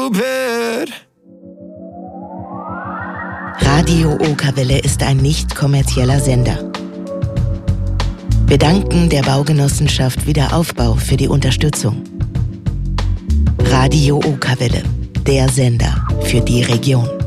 Radio Okerwelle ist ein nicht kommerzieller Sender. Wir danken der Baugenossenschaft Wiederaufbau für die Unterstützung. Radio Okerwelle, der Sender für die Region.